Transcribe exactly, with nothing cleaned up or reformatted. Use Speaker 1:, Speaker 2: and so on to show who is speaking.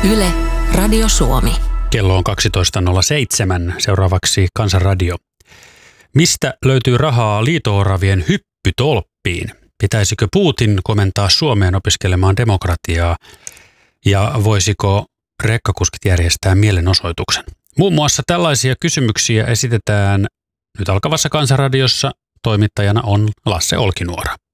Speaker 1: Yle, Radio Suomi.
Speaker 2: Kello on kaksitoista nolla seitsemän. Seuraavaksi Kansanradio. Mistä löytyy rahaa liito-oravien hyppytolppiin? Pitäisikö Putin komentaa Suomeen opiskelemaan demokratiaa? Ja voisiko rekkakuskit järjestää mielenosoituksen? Muun muassa tällaisia kysymyksiä esitetään nyt alkavassa Kansanradiossa. Toimittajana on Lasse Olkinuora.